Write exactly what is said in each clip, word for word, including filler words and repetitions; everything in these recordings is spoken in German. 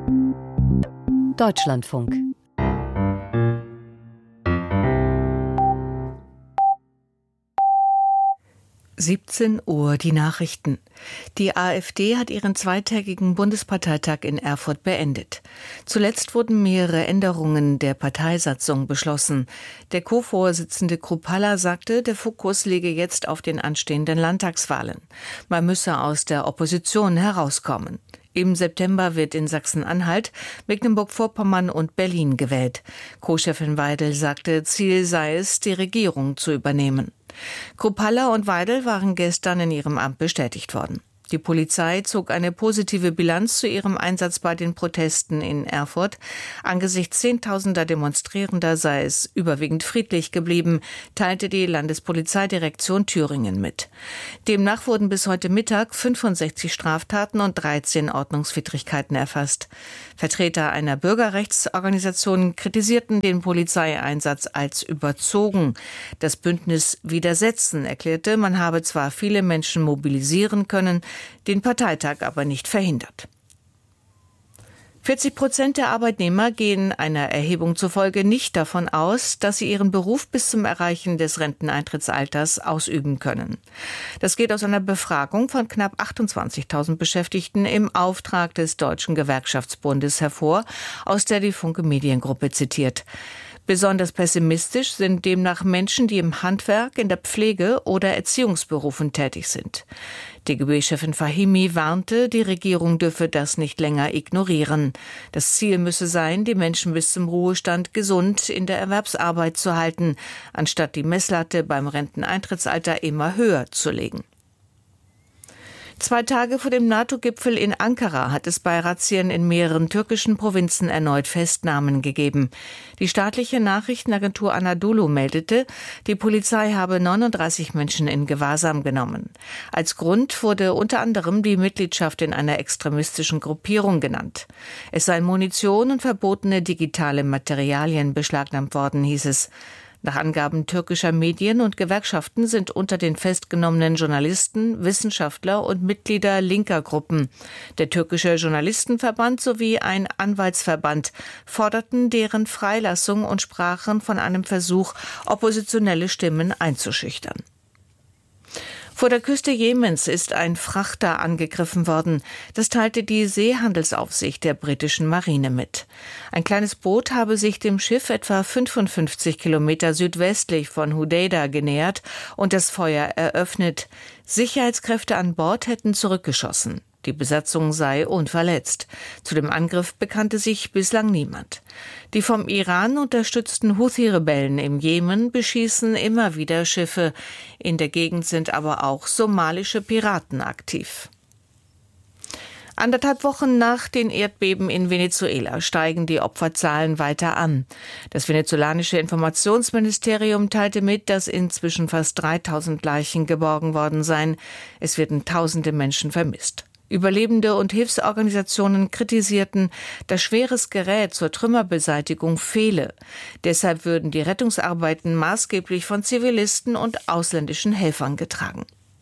Deutschlandfunk. siebzehn Uhr, die Nachrichten. Die AfD hat ihren zweitägigen Bundesparteitag in Erfurt beendet. Zuletzt wurden mehrere Änderungen der Parteisatzung beschlossen. Der Co-Vorsitzende Kruppalla sagte, der Fokus liege jetzt auf den anstehenden Landtagswahlen. Man müsse aus der Opposition herauskommen. Im September wird in Sachsen-Anhalt, Mecklenburg-Vorpommern und Berlin gewählt. Co-Chefin Weidel sagte, Ziel sei es, die Regierung zu übernehmen. Kruppalla und Weidel waren gestern in ihrem Amt bestätigt worden. Die Polizei zog eine positive Bilanz zu ihrem Einsatz bei den Protesten in Erfurt. Angesichts zehntausender Demonstrierender sei es überwiegend friedlich geblieben, teilte die Landespolizeidirektion Thüringen mit. Demnach wurden bis heute Mittag fünfundsechzig Straftaten und dreizehn Ordnungswidrigkeiten erfasst. Vertreter einer Bürgerrechtsorganisation kritisierten den Polizeieinsatz als überzogen. Das Bündnis Widersetzen erklärte, man habe zwar viele Menschen mobilisieren können, den Parteitag aber nicht verhindert. vierzig Prozent der Arbeitnehmer gehen einer Erhebung zufolge nicht davon aus, dass sie ihren Beruf bis zum Erreichen des Renteneintrittsalters ausüben können. Das geht aus einer Befragung von knapp achtundzwanzigtausend Beschäftigten im Auftrag des Deutschen Gewerkschaftsbundes hervor, aus der die Funke Mediengruppe zitiert. Besonders pessimistisch sind demnach Menschen, die im Handwerk, in der Pflege oder Erziehungsberufen tätig sind. D G B-Chefin Fahimi warnte, die Regierung dürfe das nicht länger ignorieren. Das Ziel müsse sein, die Menschen bis zum Ruhestand gesund in der Erwerbsarbeit zu halten, anstatt die Messlatte beim Renteneintrittsalter immer höher zu legen. Zwei Tage vor dem NATO-Gipfel in Ankara hat es bei Razzien in mehreren türkischen Provinzen erneut Festnahmen gegeben. Die staatliche Nachrichtenagentur Anadolu meldete, die Polizei habe neununddreißig Menschen in Gewahrsam genommen. Als Grund wurde unter anderem die Mitgliedschaft in einer extremistischen Gruppierung genannt. Es seien Munition und verbotene digitale Materialien beschlagnahmt worden, hieß es. Nach Angaben türkischer Medien und Gewerkschaften sind unter den festgenommenen Journalisten, Wissenschaftler und Mitglieder linker Gruppen. Der türkische Journalistenverband sowie ein Anwaltsverband forderten deren Freilassung und sprachen von einem Versuch, oppositionelle Stimmen einzuschüchtern. Vor der Küste Jemens ist ein Frachter angegriffen worden. Das teilte die Seehandelsaufsicht der britischen Marine mit. Ein kleines Boot habe sich dem Schiff etwa fünfundfünfzig Kilometer südwestlich von Hodeida genähert und das Feuer eröffnet. Sicherheitskräfte an Bord hätten zurückgeschossen. Die Besatzung sei unverletzt. Zu dem Angriff bekannte sich bislang niemand. Die vom Iran unterstützten Houthi-Rebellen im Jemen beschießen immer wieder Schiffe. In der Gegend sind aber auch somalische Piraten aktiv. Anderthalb Wochen nach den Erdbeben in Venezuela steigen die Opferzahlen weiter an. Das venezolanische Informationsministerium teilte mit, dass inzwischen fast dreitausend Leichen geborgen worden seien. Es werden tausende Menschen vermisst. Überlebende und Hilfsorganisationen kritisierten, dass schweres Gerät zur Trümmerbeseitigung fehle. Deshalb würden die Rettungsarbeiten maßgeblich von Zivilisten und ausländischen Helfern getragen.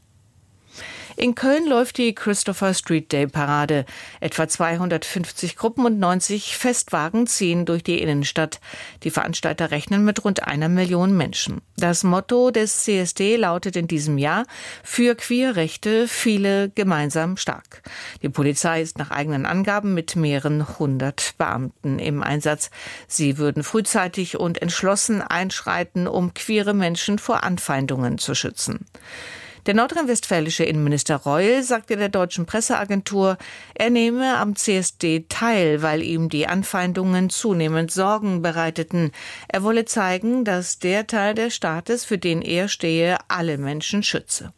In Köln läuft die Christopher Street Day Parade. Etwa zweihundertfünfzig Gruppen und neunzig Festwagen ziehen durch die Innenstadt. Die Veranstalter rechnen mit rund einer Million Menschen. Das Motto des C S D lautet in diesem Jahr: Für Queerrechte, viele gemeinsam stark. Die Polizei ist nach eigenen Angaben mit mehreren hundert Beamten im Einsatz. Sie würden frühzeitig und entschlossen einschreiten, um queere Menschen vor Anfeindungen zu schützen. Der nordrhein-westfälische Innenminister Reul sagte der deutschen Presseagentur, er nehme am C S D teil, weil ihm die Anfeindungen zunehmend Sorgen bereiteten. Er wolle zeigen, dass der Teil des Staates, für den er stehe, alle Menschen schütze.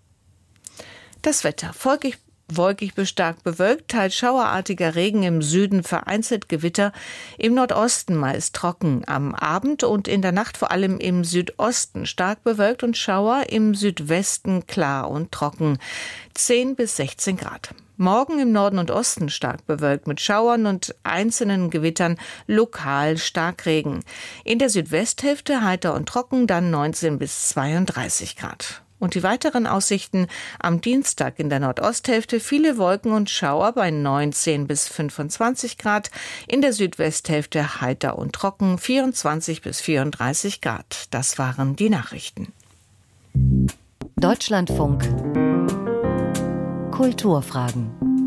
Das Wetter. Folglich Wolkig bis stark bewölkt, teils schauerartiger Regen im Süden, vereinzelt Gewitter, im Nordosten meist trocken, am Abend und in der Nacht vor allem im Südosten stark bewölkt und Schauer, im Südwesten klar und trocken, zehn bis sechzehn Grad. Morgen im Norden und Osten stark bewölkt mit Schauern und einzelnen Gewittern, lokal Starkregen. In der Südwesthälfte heiter und trocken, dann neunzehn bis zweiunddreißig Grad. Und die weiteren Aussichten: am Dienstag in der Nordosthälfte viele Wolken und Schauer bei neunzehn bis fünfundzwanzig Grad, in der Südwesthälfte heiter und trocken, vierundzwanzig bis vierunddreißig Grad. Das waren die Nachrichten. Deutschlandfunk Kulturfragen.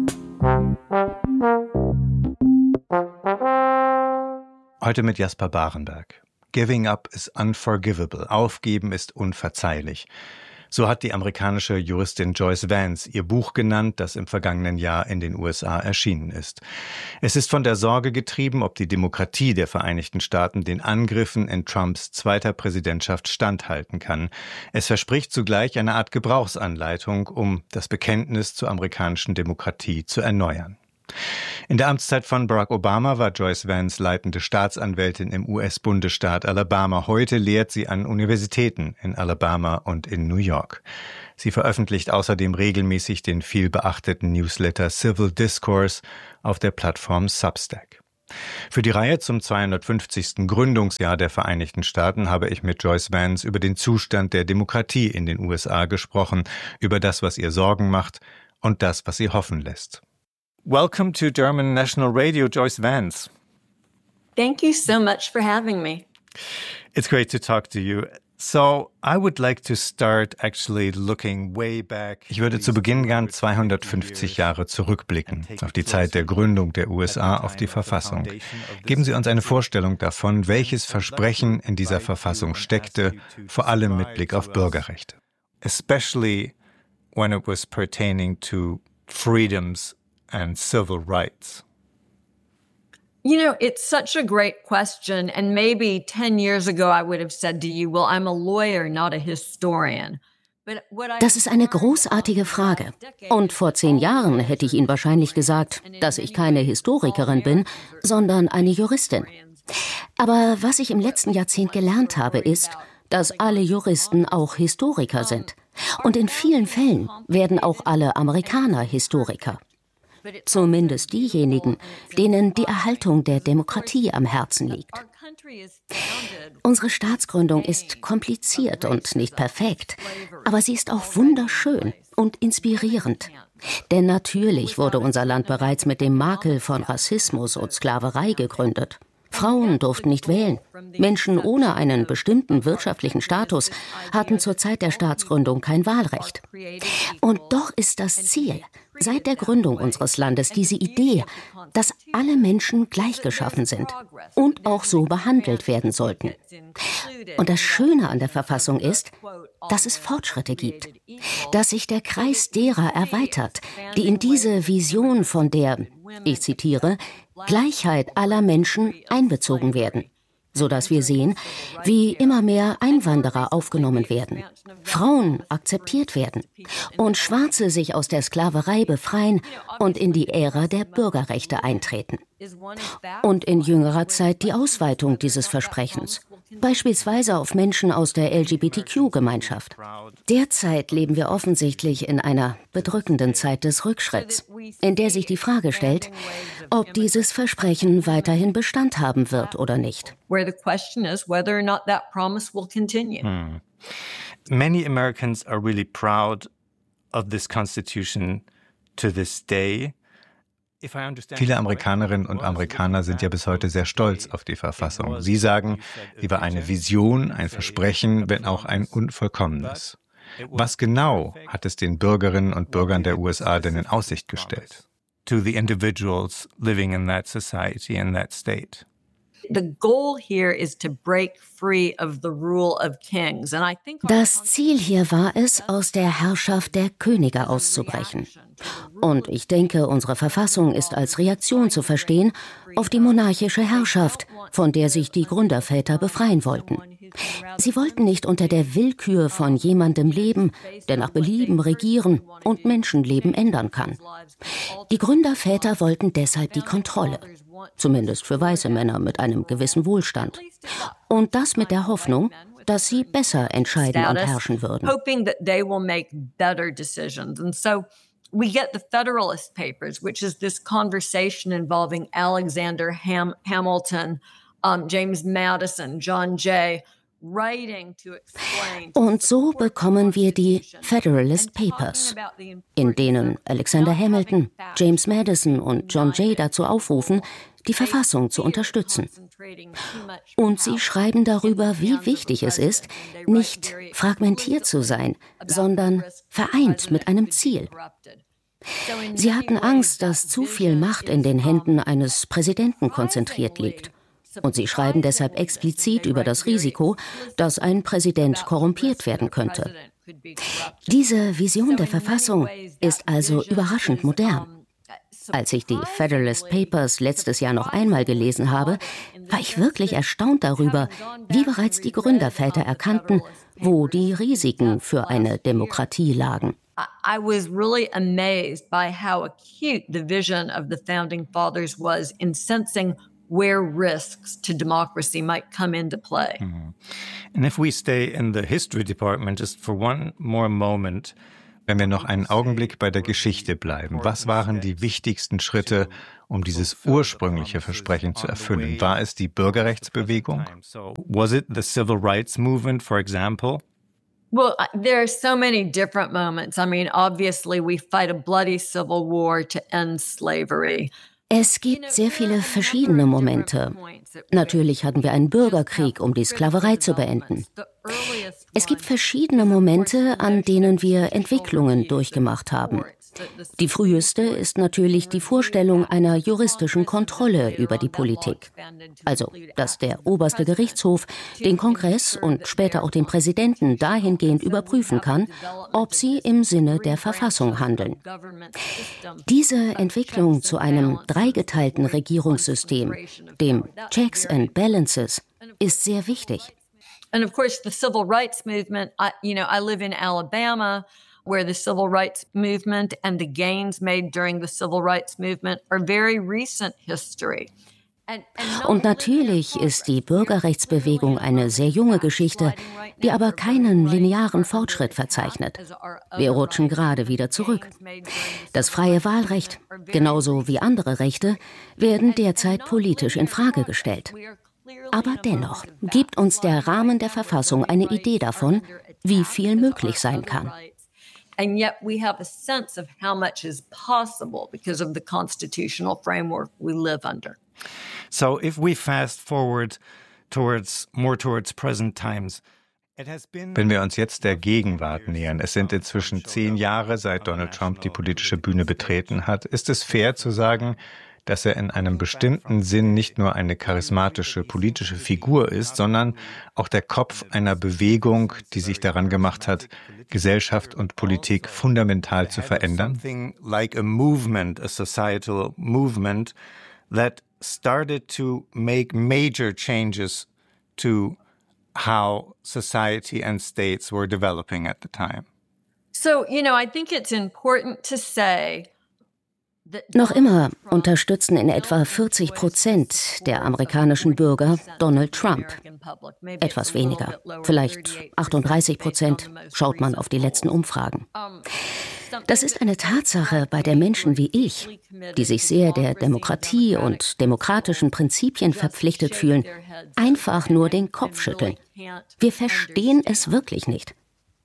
Heute mit Jasper Barenberg. Giving up is unforgivable. Aufgeben ist unverzeihlich. So hat die amerikanische Juristin Joyce Vance ihr Buch genannt, das im vergangenen Jahr in den U S A erschienen ist. Es ist von der Sorge getrieben, ob die Demokratie der Vereinigten Staaten den Angriffen in Trumps zweiter Präsidentschaft standhalten kann. Es verspricht zugleich eine Art Gebrauchsanleitung, um das Bekenntnis zur amerikanischen Demokratie zu erneuern. In der Amtszeit von Barack Obama war Joyce Vance leitende Staatsanwältin im U S-Bundesstaat Alabama. Heute lehrt sie an Universitäten in Alabama und in New York. Sie veröffentlicht außerdem regelmäßig den vielbeachteten Newsletter Civil Discourse auf der Plattform Substack. Für die Reihe zum zweihundertfünfzigsten Gründungsjahr der Vereinigten Staaten habe ich mit Joyce Vance über den Zustand der Demokratie in den U S A gesprochen, über das, was ihr Sorgen macht und das, was sie hoffen lässt. Welcome to German National Radio, Joyce Vance. Thank you so much for having me. It's great to talk to you. So, I would like to start actually looking way back. Ich würde zu Beginn gern zweihundertfünfzig Jahre zurückblicken, auf die Zeit der Gründung der U S A, auf die Verfassung. Geben Sie uns eine Vorstellung davon, welches Versprechen in dieser Verfassung steckte, vor allem mit Blick auf Bürgerrechte. Especially when it was pertaining to freedoms and civil rights. You know, it's such a great question, and maybe ten years ago I would have said to you, well, I'm a lawyer, not a historian. Das ist eine großartige Frage. Und vor zehn Jahren hätte ich Ihnen wahrscheinlich gesagt, dass ich keine Historikerin bin, sondern eine Juristin. Aber was ich im letzten Jahrzehnt gelernt habe, ist, dass alle Juristen auch Historiker sind. Und in vielen Fällen werden auch alle Amerikaner Historiker. Zumindest diejenigen, denen die Erhaltung der Demokratie am Herzen liegt. Unsere Staatsgründung ist kompliziert und nicht perfekt, aber sie ist auch wunderschön und inspirierend. Denn natürlich wurde unser Land bereits mit dem Makel von Rassismus und Sklaverei gegründet. Frauen durften nicht wählen. Menschen ohne einen bestimmten wirtschaftlichen Status hatten zur Zeit der Staatsgründung kein Wahlrecht. Und doch ist das Ziel seit der Gründung unseres Landes diese Idee, dass alle Menschen gleich geschaffen sind und auch so behandelt werden sollten. Und das Schöne an der Verfassung ist, dass es Fortschritte gibt, dass sich der Kreis derer erweitert, die in diese Vision von der, ich zitiere, Gleichheit aller Menschen einbezogen werden, sodass wir sehen, wie immer mehr Einwanderer aufgenommen werden, Frauen akzeptiert werden und Schwarze sich aus der Sklaverei befreien und in die Ära der Bürgerrechte eintreten. Und in jüngerer Zeit die Ausweitung dieses Versprechens, beispielsweise auf Menschen aus der L G B T Q-Gemeinschaft. Derzeit leben wir offensichtlich in einer bedrückenden Zeit des Rückschritts, in der sich die Frage stellt, ob dieses Versprechen weiterhin Bestand haben wird oder nicht. Hmm. Many Americans are really proud of this Constitution to this day. Viele Amerikanerinnen und Amerikaner sind ja bis heute sehr stolz auf die Verfassung. Sie sagen, sie war eine Vision, ein Versprechen, wenn auch ein unvollkommenes. Was genau hat es den Bürgerinnen und Bürgern der U S A denn in Aussicht gestellt? To the individuals living in that society, in that state. Das Ziel hier war es, aus der Herrschaft der Könige auszubrechen. Und ich denke, unsere Verfassung ist als Reaktion zu verstehen auf die monarchische Herrschaft, von der sich die Gründerväter befreien wollten. Sie wollten nicht unter der Willkür von jemandem leben, der nach Belieben regieren und Menschenleben ändern kann. Die Gründerväter wollten deshalb die Kontrolle. Zumindest für weiße Männer mit einem gewissen Wohlstand. Und das mit der Hoffnung, dass sie besser entscheiden und herrschen würden. We get the Federalist Papers, which is this conversation involving Alexander Ham- Hamilton, um, James Madison, John Jay, Und so bekommen wir die Federalist Papers, in denen Alexander Hamilton, James Madison und John Jay dazu aufrufen, die Verfassung zu unterstützen. Und sie schreiben darüber, wie wichtig es ist, nicht fragmentiert zu sein, sondern vereint mit einem Ziel. Sie hatten Angst, dass zu viel Macht in den Händen eines Präsidenten konzentriert liegt. Und sie schreiben deshalb explizit über das Risiko, dass ein Präsident korrumpiert werden könnte. Diese Vision der Verfassung ist also überraschend modern. Als ich die Federalist Papers letztes Jahr noch einmal gelesen habe, war ich wirklich erstaunt darüber, wie bereits die Gründerväter erkannten, wo die Risiken für eine Demokratie lagen. I was really amazed by how acute the vision of the founding fathers was in sensing where risks to democracy might come into play. Mm-hmm. And if we stay in the history department just for one more moment, wenn wir noch einen Augenblick bei der Geschichte bleiben, was waren die wichtigsten Schritte, um dieses ursprüngliche Versprechen zu erfüllen? War es die Bürgerrechtsbewegung? Was it the civil rights movement, for example? Well, there are so many different moments. I mean, obviously we fight a bloody civil war to end slavery. Es gibt sehr viele verschiedene Momente. Natürlich hatten wir einen Bürgerkrieg, um die Sklaverei zu beenden. Es gibt verschiedene Momente, an denen wir Entwicklungen durchgemacht haben. Die früheste ist natürlich die Vorstellung einer juristischen Kontrolle über die Politik. Also, dass der oberste Gerichtshof den Kongress und später auch den Präsidenten dahingehend überprüfen kann, ob sie im Sinne der Verfassung handeln. Diese Entwicklung zu einem dreigeteilten Regierungssystem, dem Checks and Balances, ist sehr wichtig. And of course, the civil rights movement, I, you know, I live in Alabama, where the civil rights movement and the gains made during the civil rights movement are very recent history. Und natürlich ist die Bürgerrechtsbewegung eine sehr junge Geschichte, die aber keinen linearen Fortschritt verzeichnet. Wir rutschen gerade wieder zurück. Das freie Wahlrecht, genauso wie andere Rechte, werden derzeit politisch in Frage gestellt. Aber dennoch gibt uns der Rahmen der Verfassung eine Idee davon, wie viel möglich sein kann. And yet we have a sense of how much is possible because of the constitutional framework we live under. So if we fast forward towards more towards present times, wenn wir uns jetzt der Gegenwart nähern, es sind inzwischen zehn Jahre, seit Donald Trump die politische Bühne betreten hat, ist es fair zu sagen, dass er in einem bestimmten Sinn nicht nur eine charismatische politische Figur ist, sondern auch der Kopf einer Bewegung, die sich daran gemacht hat, Gesellschaft und Politik fundamental zu verändern? Something like a movement, a societal movement that started to make major changes to how society and states were developing at the time. So, you know, I think it's important to say Noch immer unterstützen in etwa vierzig Prozent der amerikanischen Bürger Donald Trump. Etwas weniger, vielleicht achtunddreißig Prozent, schaut man auf die letzten Umfragen. Das ist eine Tatsache, bei der Menschen wie ich, die sich sehr der Demokratie und demokratischen Prinzipien verpflichtet fühlen, einfach nur den Kopf schütteln. Wir verstehen es wirklich nicht.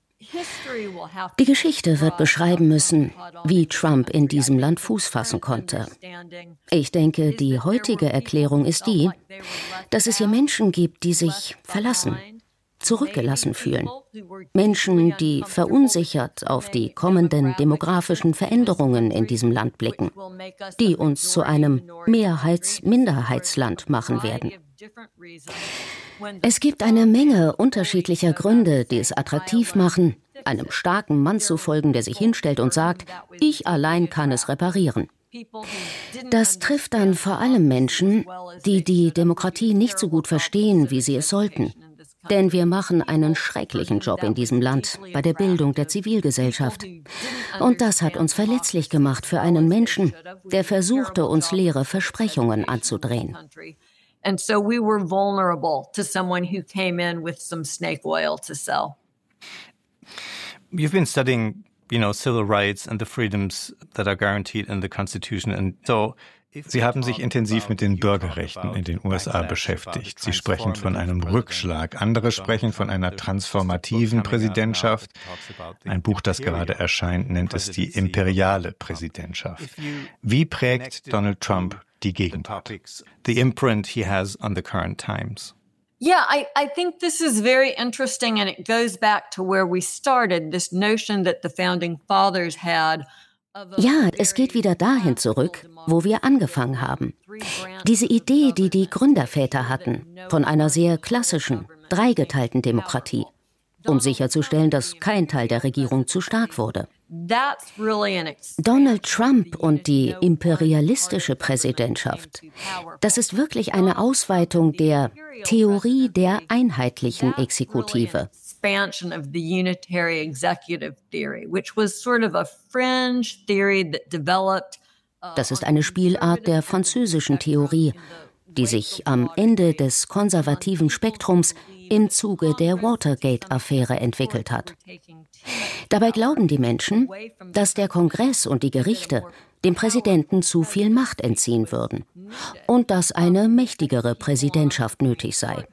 Die Geschichte wird beschreiben müssen, wie Trump in diesem Land Fuß fassen konnte. Ich denke, die heutige Erklärung ist die, dass es hier Menschen gibt, die sich verlassen, zurückgelassen fühlen. Menschen, die verunsichert auf die kommenden demografischen Veränderungen in diesem Land blicken, die uns zu einem Mehrheits-Minderheitsland machen werden. Es gibt eine Menge unterschiedlicher Gründe, die es attraktiv machen, einem starken Mann zu folgen, der sich hinstellt und sagt, ich allein kann es reparieren. Das trifft dann vor allem Menschen, die die Demokratie nicht so gut verstehen, wie sie es sollten. Denn wir machen einen schrecklichen Job in diesem Land bei der Bildung der Zivilgesellschaft. Und das hat uns verletzlich gemacht für einen Menschen, der versuchte, uns leere Versprechungen anzudrehen. And so we were vulnerable to someone who came in with some snake oil to sell. You've been studying, you know, civil rights and the freedoms that are guaranteed in the Constitution. And so Sie haben sich intensiv mit den Bürgerrechten in den U S A beschäftigt. Sie sprechen von einem Rückschlag. Andere sprechen von einer transformativen Präsidentschaft. Ein Buch, das gerade erscheint, nennt es die imperiale Präsidentschaft. Wie prägt Donald Trump die Gegenwart? The imprint he has on the current times. Yeah, I, I think this is very interesting, and it goes back to where we started, this notion that the founding fathers had. Ja, es geht wieder dahin zurück, wo wir angefangen haben. Diese Idee, die die Gründerväter hatten, von einer sehr klassischen, dreigeteilten Demokratie, um sicherzustellen, dass kein Teil der Regierung zu stark wurde. Donald Trump und die imperialistische Präsidentschaft, das ist wirklich eine Ausweitung der Theorie der einheitlichen Exekutive. Expansion of the unitary executive theory, which was sort of a fringe theory that developed. Das ist eine Spielart der französischen Theorie, die sich am Ende des konservativen Spektrums im Zuge der Watergate-Affäre entwickelt hat. Dabei glauben die Menschen, dass der Kongress und die Gerichte dem Präsidenten zu viel Macht entziehen würden und dass eine mächtigere Präsidentschaft nötig sei.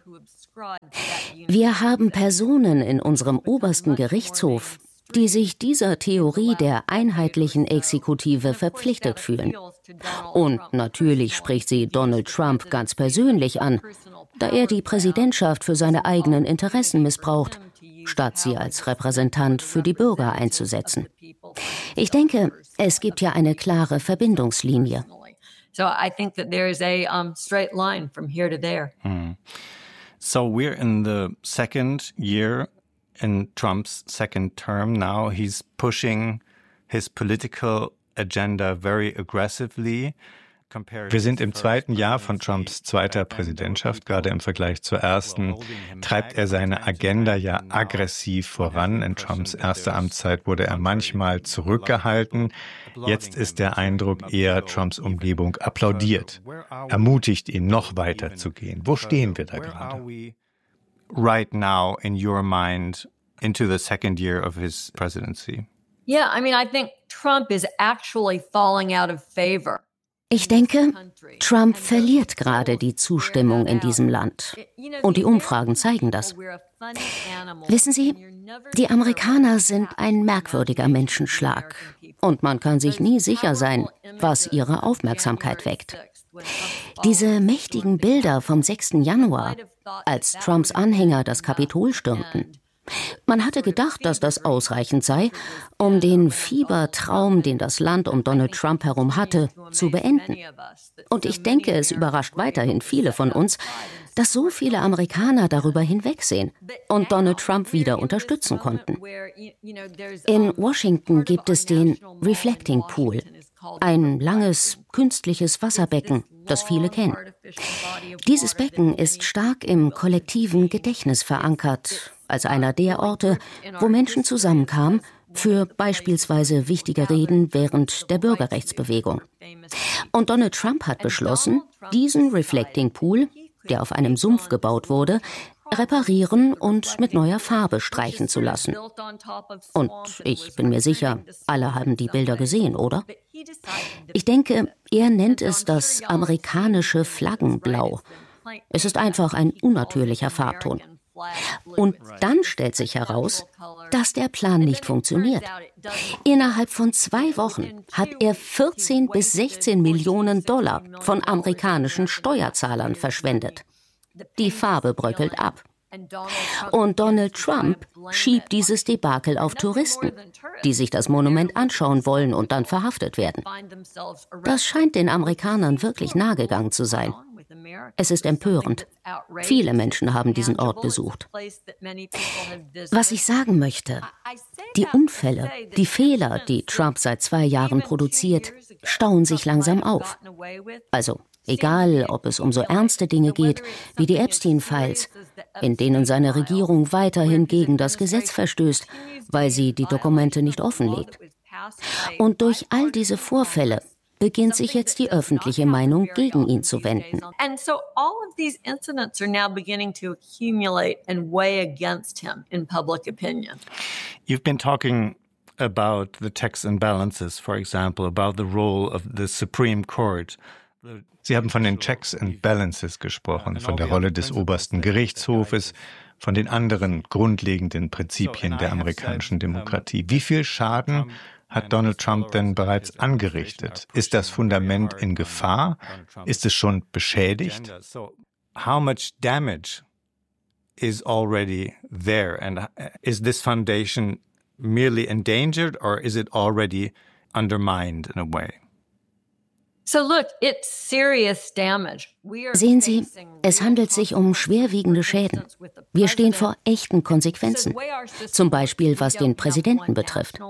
Wir haben Personen in unserem obersten Gerichtshof, die sich dieser Theorie der einheitlichen Exekutive verpflichtet fühlen. Und natürlich spricht sie Donald Trump ganz persönlich an, da er die Präsidentschaft für seine eigenen Interessen missbraucht, statt sie als Repräsentant für die Bürger einzusetzen. Ich denke, es gibt ja eine klare Verbindungslinie. So I think that there is a um, straight line from here to there. Hm. So we're in the second year in Trump's second term now. He's pushing his political agenda very aggressively. Wir sind im zweiten Jahr von Trumps zweiter Präsidentschaft. Gerade im Vergleich zur ersten treibt er seine Agenda ja aggressiv voran. In Trumps erster Amtszeit wurde er manchmal zurückgehalten. Jetzt ist der Eindruck eher, Trumps Umgebung applaudiert, ermutigt ihn, noch weiter zu gehen. Wo stehen wir da gerade? Right now, in your mind, into the second year of his presidency? Yeah, I mean, I think Trump is actually falling out of favor. Ich denke, Trump verliert gerade die Zustimmung in diesem Land. Und die Umfragen zeigen das. Wissen Sie, die Amerikaner sind ein merkwürdiger Menschenschlag. Und man kann sich nie sicher sein, was ihre Aufmerksamkeit weckt. Diese mächtigen Bilder vom sechsten Januar, als Trumps Anhänger das Kapitol stürmten. Man hatte gedacht, dass das ausreichend sei, um den Fiebertraum, den das Land um Donald Trump herum hatte, zu beenden. Und ich denke, es überrascht weiterhin viele von uns, dass so viele Amerikaner darüber hinwegsehen und Donald Trump wieder unterstützen konnten. In Washington gibt es den Reflecting Pool, ein langes, künstliches Wasserbecken, das viele kennen. Dieses Becken ist stark im kollektiven Gedächtnis verankert, als einer der Orte, wo Menschen zusammenkamen für beispielsweise wichtige Reden während der Bürgerrechtsbewegung. Und Donald Trump hat beschlossen, diesen Reflecting Pool, der auf einem Sumpf gebaut wurde, reparieren und mit neuer Farbe streichen zu lassen. Und ich bin mir sicher, alle haben die Bilder gesehen, oder? Ich denke, er nennt es das amerikanische Flaggenblau. Es ist einfach ein unnatürlicher Farbton. Und dann stellt sich heraus, dass der Plan nicht funktioniert. Innerhalb von zwei Wochen hat er vierzehn bis sechzehn Millionen Dollar von amerikanischen Steuerzahlern verschwendet. Die Farbe bröckelt ab. Und Donald Trump schiebt dieses Debakel auf Touristen, die sich das Monument anschauen wollen und dann verhaftet werden. Das scheint den Amerikanern wirklich nahegegangen zu sein. Es ist empörend. Viele Menschen haben diesen Ort besucht. Was ich sagen möchte, die Unfälle, die Fehler, die Trump seit zwei Jahren produziert, stauen sich langsam auf. Also, egal, ob es um so ernste Dinge geht, wie die Epstein-Files, in denen seine Regierung weiterhin gegen das Gesetz verstößt, weil sie die Dokumente nicht offenlegt. Und durch all diese Vorfälle beginnt sich jetzt die öffentliche Meinung gegen ihn zu wenden. And so all of these incidents are now beginning to accumulate and weigh against him in public opinion. You've been talking about the checks and balances, for example, about the role of the Supreme Court. Sie haben von den Checks and Balances gesprochen, von der Rolle des obersten Gerichtshofes, von den anderen grundlegenden Prinzipien der amerikanischen Demokratie. Wie viel Schaden hat Donald Trump denn bereits angerichtet? Ist das Fundament in Gefahr? Ist es schon beschädigt? How much damage is already there? And is this foundation merely endangered or is it already undermined in a way? So look, it's serious damage. Sehen Sie, es handelt sich um schwerwiegende Schäden. Wir stehen vor echten Konsequenzen, zum Beispiel was den Präsidenten betrifft.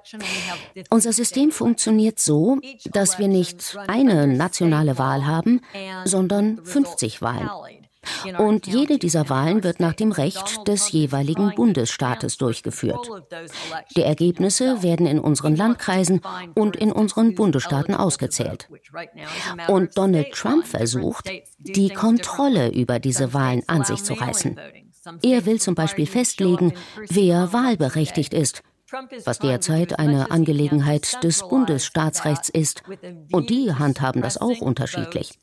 Unser System funktioniert so, dass wir nicht eine nationale Wahl haben, sondern fünfzig Wahlen. Und jede dieser Wahlen wird nach dem Recht des jeweiligen Bundesstaates durchgeführt. Die Ergebnisse werden in unseren Landkreisen und in unseren Bundesstaaten ausgezählt. Und Donald Trump versucht, die Kontrolle über diese Wahlen an sich zu reißen. Er will zum Beispiel festlegen, wer wahlberechtigt ist, was derzeit eine Angelegenheit des Bundesstaatsrechts ist. Und die handhaben das auch unterschiedlich.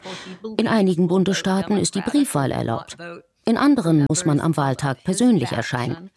In einigen Bundesstaaten ist die Briefwahl erlaubt. In anderen muss man am Wahltag persönlich erscheinen.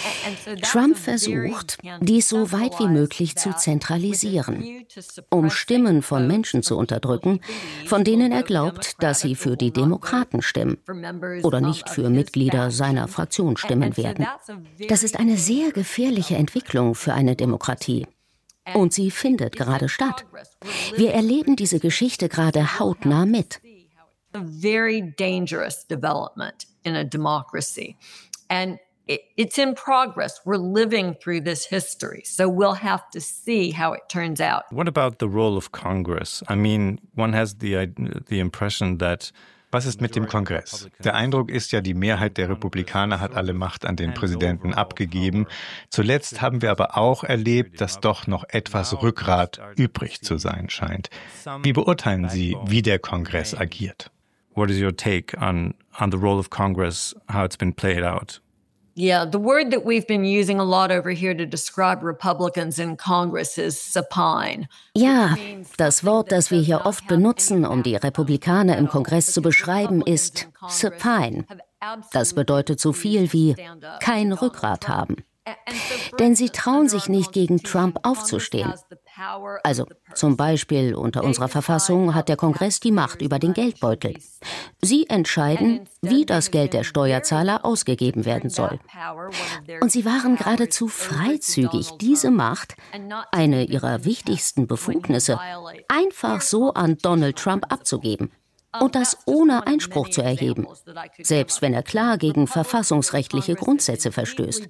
Trump versucht, dies so weit wie möglich zu zentralisieren, um Stimmen von Menschen zu unterdrücken, von denen er glaubt, dass sie für die Demokraten stimmen oder nicht für Mitglieder seiner Fraktion stimmen werden. Das ist eine sehr gefährliche Entwicklung für eine Demokratie. Und sie findet gerade statt. Wir erleben diese Geschichte gerade hautnah mit. A very dangerous development in a democracy. And it's in progress. We're living through this history, so we'll have to see how it turns out. What about the role of Congress? I mean, one has the the impression that Was ist mit dem Kongress? Der Eindruck ist ja, die Mehrheit der Republikaner hat alle Macht an den Präsidenten abgegeben. Zuletzt haben wir aber auch erlebt, dass doch noch etwas Rückgrat übrig zu sein scheint. Wie beurteilen Sie, wie der Kongress agiert? What is your take on on the role of Congress, how it's been played out? Yeah, the word that we've been using a lot over here to describe Republicans in Congress is supine. Ja, das Wort, das wir hier oft benutzen, um die Republikaner im Kongress zu beschreiben, ist supine. Das bedeutet so viel wie kein Rückgrat haben. Denn sie trauen sich nicht, gegen Trump aufzustehen. Also zum Beispiel unter unserer Verfassung hat der Kongress die Macht über den Geldbeutel. Sie entscheiden, wie das Geld der Steuerzahler ausgegeben werden soll. Und sie waren geradezu freizügig, diese Macht, eine ihrer wichtigsten Befugnisse, einfach so an Donald Trump abzugeben. Und das ohne Einspruch zu erheben, selbst wenn er klar gegen verfassungsrechtliche Grundsätze verstößt.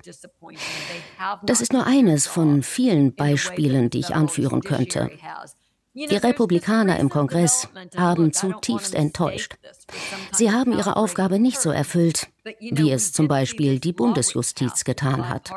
Das ist nur eines von vielen Beispielen, die ich anführen könnte. Die Republikaner im Kongress haben zutiefst enttäuscht. Sie haben ihre Aufgabe nicht so erfüllt, wie es zum Beispiel die Bundesjustiz getan hat.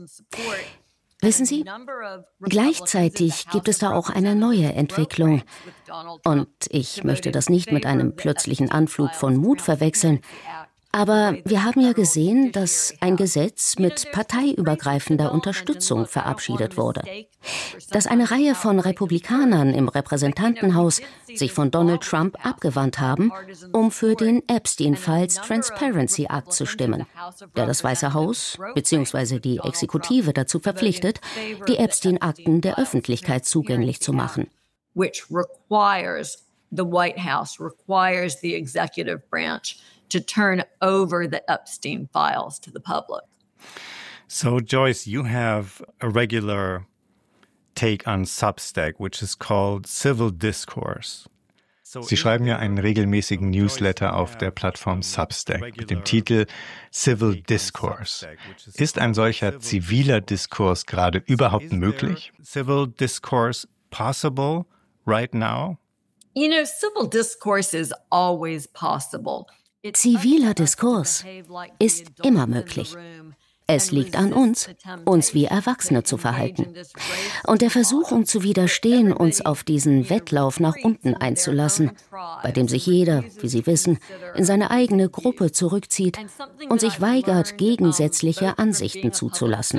Wissen Sie, gleichzeitig gibt es da auch eine neue Entwicklung. Und ich möchte das nicht mit einem plötzlichen Anflug von Mut verwechseln. Aber wir haben ja gesehen, dass ein Gesetz mit parteiübergreifender Unterstützung verabschiedet wurde. Dass eine Reihe von Republikanern im Repräsentantenhaus sich von Donald Trump abgewandt haben, um für den Epstein-Files Transparency Act zu stimmen, der das Weiße Haus bzw. die Exekutive dazu verpflichtet, die Epstein-Akten der Öffentlichkeit zugänglich zu machen. Which requires the White House, requires the executive branch to turn over the Epstein files to the public. So, Joyce, you have a regular take on Substack, which is called Civil Discourse. Sie schreiben ja einen regelmäßigen Newsletter auf der Plattform Substack mit dem Titel Civil Discourse. Ist ein solcher ziviler Diskurs gerade überhaupt möglich? Civil Discourse possible right now? You know, civil discourse is always possible. Ziviler Diskurs ist immer möglich. Es liegt an uns, uns wie Erwachsene zu verhalten und der Versuchung zu widerstehen, uns auf diesen Wettlauf nach unten einzulassen, bei dem sich jeder, wie Sie wissen, in seine eigene Gruppe zurückzieht und sich weigert, gegensätzliche Ansichten zuzulassen.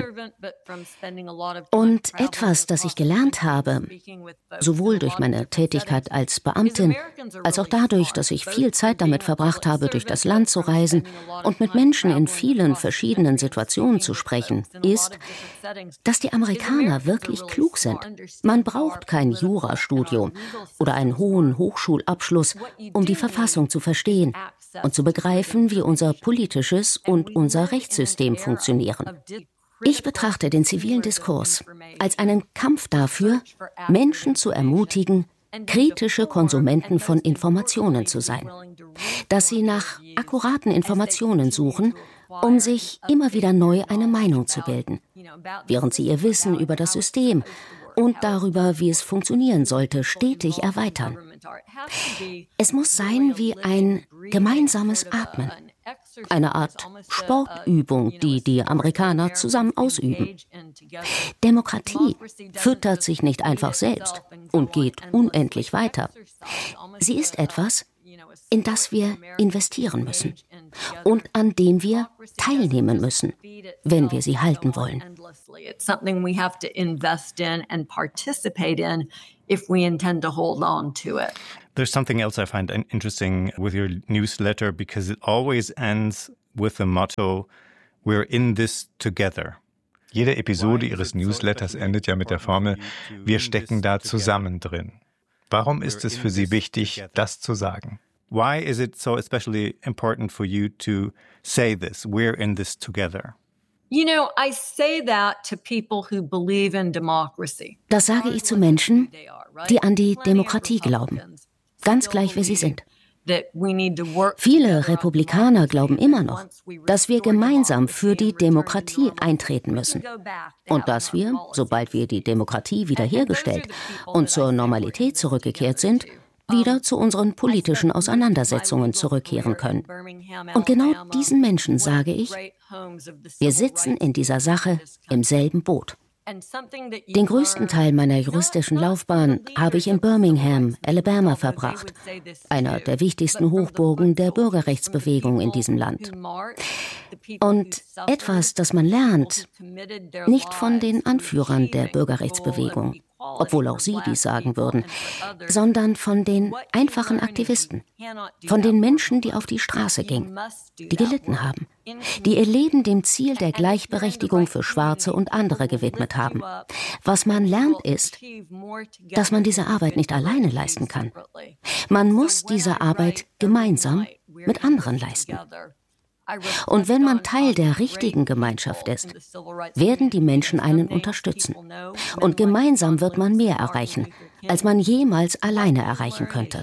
Und etwas, das ich gelernt habe, sowohl durch meine Tätigkeit als Beamtin, als auch dadurch, dass ich viel Zeit damit verbracht habe, durch das Land zu reisen und mit Menschen in vielen verschiedenen Situationen zu sprechen, ist, dass die Amerikaner wirklich klug sind. Man braucht kein Jurastudium oder einen hohen Hochschulabschluss, um die Verfassung zu verstehen und zu begreifen, wie unser politisches und unser Rechtssystem funktionieren. Ich betrachte den zivilen Diskurs als einen Kampf dafür, Menschen zu ermutigen, kritische Konsumenten von Informationen zu sein, dass sie nach akkuraten Informationen suchen, um sich immer wieder neu eine Meinung zu bilden, während sie ihr Wissen über das System und darüber, wie es funktionieren sollte, stetig erweitern. Es muss sein wie ein gemeinsames Atmen, eine Art Sportübung, die die Amerikaner zusammen ausüben. Demokratie füttert sich nicht einfach selbst und geht unendlich weiter. Sie ist etwas, in das wir investieren müssen und an dem wir teilnehmen müssen, wenn wir sie halten wollen. There's something else I find interesting with your newsletter because it always ends with the motto, "We're in this together." Jede Episode Ihres Newsletters endet ja mit der Formel, wir stecken da zusammen drin. Warum ist es für Sie wichtig, das zu sagen? Why is it so especially important for you to say this, we're in this together? You know, I say that to people who believe in democracy. Das sage ich zu Menschen, die an die Demokratie glauben, ganz gleich wer sie sind. Viele Republikaner glauben immer noch, dass wir gemeinsam für die Demokratie eintreten müssen und dass wir, sobald wir die Demokratie wiederhergestellt und zur Normalität zurückgekehrt sind, wieder zu unseren politischen Auseinandersetzungen zurückkehren können. Und genau diesen Menschen sage ich, wir sitzen in dieser Sache im selben Boot. Den größten Teil meiner juristischen Laufbahn habe ich in Birmingham, Alabama verbracht, einer der wichtigsten Hochburgen der Bürgerrechtsbewegung in diesem Land. Und etwas, das man lernt, nicht von den Anführern der Bürgerrechtsbewegung, obwohl auch sie dies sagen würden, sondern von den einfachen Aktivisten, von den Menschen, die auf die Straße gingen, die gelitten haben, die ihr Leben dem Ziel der Gleichberechtigung für Schwarze und andere gewidmet haben. Was man lernt ist, dass man diese Arbeit nicht alleine leisten kann. Man muss diese Arbeit gemeinsam mit anderen leisten. Und wenn man Teil der richtigen Gemeinschaft ist, werden die Menschen einen unterstützen. Und gemeinsam wird man mehr erreichen, als man jemals alleine erreichen könnte.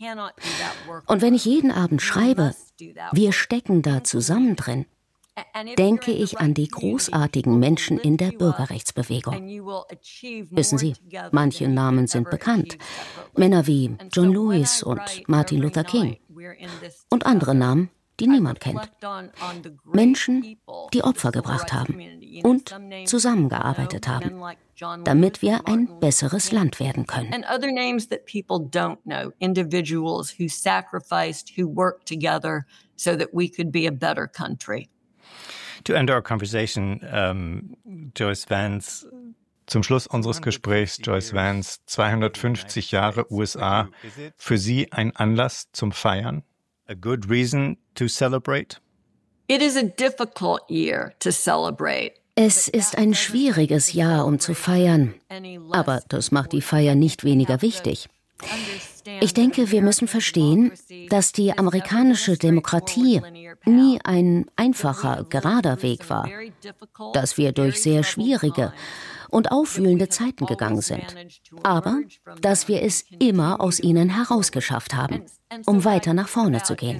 Und wenn ich jeden Abend schreibe, wir stecken da zusammen drin, denke ich an die großartigen Menschen in der Bürgerrechtsbewegung. Wissen Sie, manche Namen sind bekannt. Männer wie John Lewis und Martin Luther King. Und andere Namen, die niemand kennt. Menschen, die Opfer gebracht haben und zusammengearbeitet haben, damit wir ein besseres Land werden können. And other names that people don't know, individuals who sacrificed, who worked together so that we could be a better country. To end our conversation, um, Joyce Vance, zum Schluss unseres Gesprächs, Joyce Vance, zweihundertfünfzig Jahre U S A, für Sie ein Anlass zum Feiern? A good reason to celebrate? It is a difficult year to celebrate. Es ist ein schwieriges Jahr, um zu feiern, aber das macht die Feier nicht weniger wichtig. Ich denke, wir müssen verstehen, dass die amerikanische Demokratie nie ein einfacher, gerader Weg war, dass wir durch sehr schwierige und aufwühlende Zeiten gegangen sind, aber dass wir es immer aus ihnen herausgeschafft haben, um weiter nach vorne zu gehen.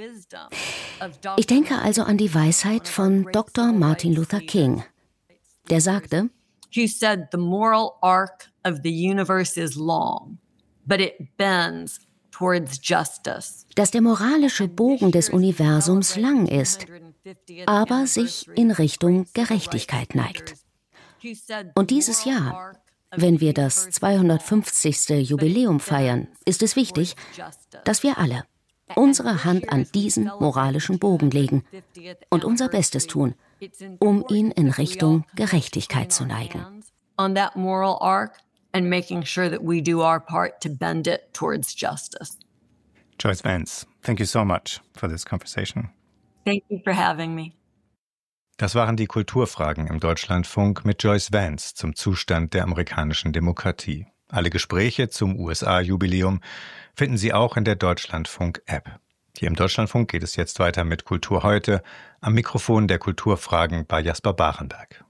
Ich denke also an die Weisheit von Doktor Martin Luther King, der sagte, He said, the moral arc of the universe is long, but it bends towards justice. dass der moralische Bogen des Universums lang ist, aber sich in Richtung Gerechtigkeit neigt. Und dieses Jahr, wenn wir das zweihundertfünfzigste Jubiläum feiern, ist es wichtig, dass wir alle unsere Hand an diesen moralischen Bogen legen und unser Bestes tun, um ihn in Richtung Gerechtigkeit zu neigen. On that moral arc and making sure that we do our part to bend it towards justice. Joyce Vance, thank you so much for this conversation. Thank you for having me. Das waren die Kulturfragen im Deutschlandfunk mit Joyce Vance zum Zustand der amerikanischen Demokratie. Alle Gespräche zum U S A-Jubiläum finden Sie auch in der Deutschlandfunk-App. Hier im Deutschlandfunk geht es jetzt weiter mit Kultur heute. Am Mikrofon der Kulturfragen bei Jasper Barenberg.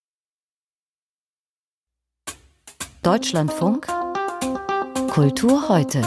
Deutschlandfunk Kultur heute.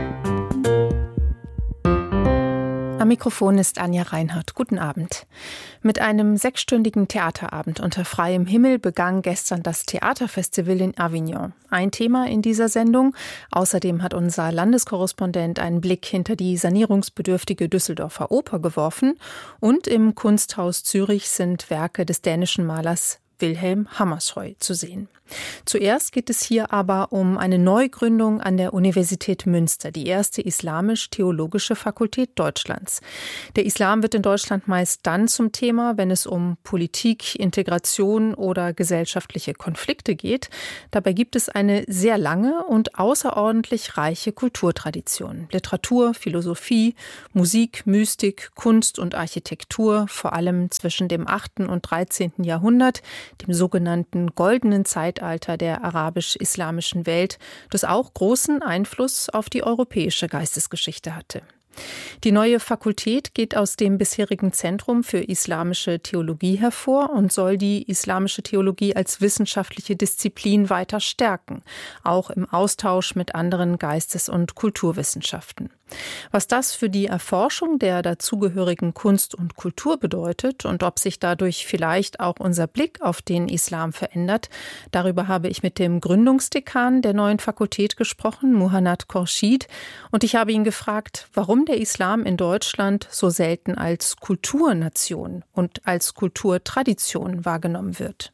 Am Mikrofon ist Anja Reinhardt. Guten Abend. Mit einem sechsstündigen Theaterabend unter freiem Himmel begann gestern das Theaterfestival in Avignon. Ein Thema in dieser Sendung. Außerdem hat unser Landeskorrespondent einen Blick hinter die sanierungsbedürftige Düsseldorfer Oper geworfen. Und im Kunsthaus Zürich sind Werke des dänischen Malers Wilhelm Hammershøi zu sehen. Zuerst geht es hier aber um eine Neugründung an der Universität Münster, die erste islamisch-theologische Fakultät Deutschlands. Der Islam wird in Deutschland meist dann zum Thema, wenn es um Politik, Integration oder gesellschaftliche Konflikte geht. Dabei gibt es eine sehr lange und außerordentlich reiche Kulturtradition. Literatur, Philosophie, Musik, Mystik, Kunst und Architektur, vor allem zwischen dem achten und dreizehnten Jahrhundert, dem sogenannten goldenen Zeitalter der arabisch-islamischen Welt, das auch großen Einfluss auf die europäische Geistesgeschichte hatte. Die neue Fakultät geht aus dem bisherigen Zentrum für islamische Theologie hervor und soll die islamische Theologie als wissenschaftliche Disziplin weiter stärken, auch im Austausch mit anderen Geistes- und Kulturwissenschaften. Was das für die Erforschung der dazugehörigen Kunst und Kultur bedeutet und ob sich dadurch vielleicht auch unser Blick auf den Islam verändert, darüber habe ich mit dem Gründungsdekan der neuen Fakultät gesprochen, Muhannad Khorshid, und ich habe ihn gefragt, warum der Islam in Deutschland so selten als Kulturnation und als Kulturtradition wahrgenommen wird.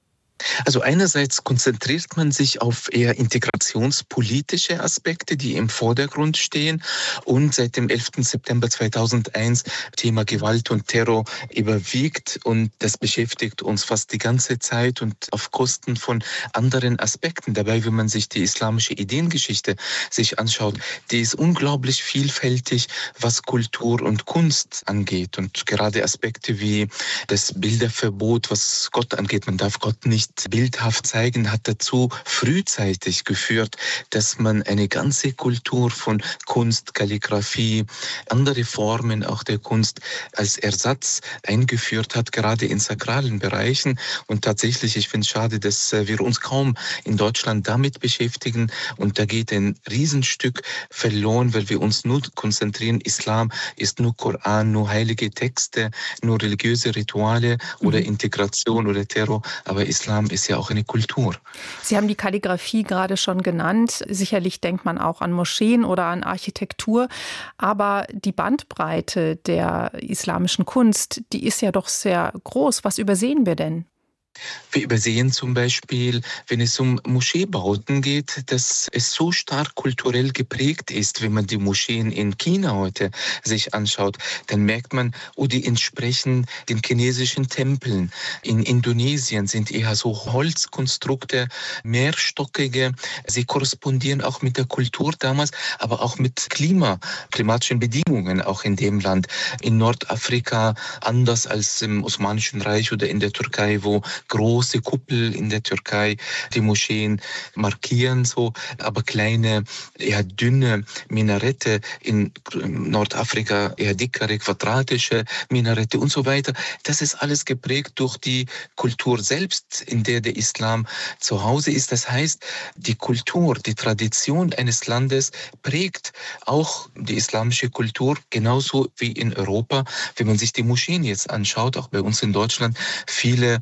Also einerseits konzentriert man sich auf eher integrationspolitische Aspekte, die im Vordergrund stehen, und seit dem elften September zweitausendeins Thema Gewalt und Terror überwiegt, und das beschäftigt uns fast die ganze Zeit und auf Kosten von anderen Aspekten. Dabei, wenn man sich die islamische Ideengeschichte sich anschaut, die ist unglaublich vielfältig, was Kultur und Kunst angeht, und gerade Aspekte wie das Bilderverbot, was Gott angeht, man darf Gott nicht bildhaft zeigen, hat dazu frühzeitig geführt, dass man eine ganze Kultur von Kunst, Kalligraphie, andere Formen auch der Kunst als Ersatz eingeführt hat, gerade in sakralen Bereichen. Und tatsächlich, ich finde es schade, dass wir uns kaum in Deutschland damit beschäftigen, und da geht ein Riesenstück verloren, weil wir uns nur konzentrieren, Islam ist nur Koran, nur heilige Texte, nur religiöse Rituale oder Integration oder Terror, aber Islam ist ja auch eine Kultur. Sie haben die Kalligraphie gerade schon genannt. Sicherlich denkt man auch an Moscheen oder an Architektur. Aber die Bandbreite der islamischen Kunst, die ist ja doch sehr groß. Was übersehen wir denn? Wir übersehen zum Beispiel, wenn es um Moscheebauten geht, dass es so stark kulturell geprägt ist. Wenn man die Moscheen in China heute sich anschaut, dann merkt man, oh, die entsprechen den chinesischen Tempeln. In Indonesien sind eher so Holzkonstrukte, mehrstockige. Sie korrespondieren auch mit der Kultur damals, aber auch mit Klima, klimatischen Bedingungen auch in dem Land. In Nordafrika anders als im Osmanischen Reich oder in der Türkei, wo große Kuppel in der Türkei die Moscheen markieren, so, aber kleine, eher dünne Minarette, in Nordafrika eher dickere, quadratische Minarette und so weiter. Das ist alles geprägt durch die Kultur selbst, in der der Islam zu Hause ist. Das heißt, die Kultur, die Tradition eines Landes prägt auch die islamische Kultur, genauso wie in Europa. Wenn man sich die Moscheen jetzt anschaut, auch bei uns in Deutschland, viele bestimmte